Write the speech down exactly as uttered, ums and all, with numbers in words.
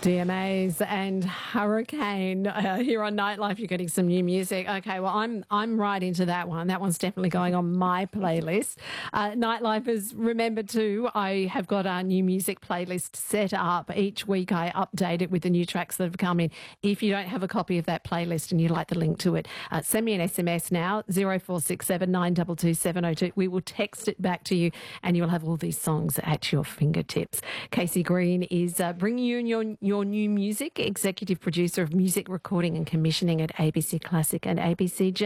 D M As and Hurricane uh, here on Nightlife. You're getting some new music. Okay, well, I'm I'm right into that one. That one's definitely going on my playlist. Uh, Nightlifers, remember too, I have got our new music playlist set up. Each week I update it with the new tracks that have come in. If you don't have a copy of that playlist and you'd like the link to it, uh, send me an S M S now, zero four six seven nine two two seven zero two. We will text it back to you and you'll have all these songs at your fingertips. Casey Green is uh, bringing you your, your new music, executive producer of music recording and commissioning at A B C Classic and A B C Jazz.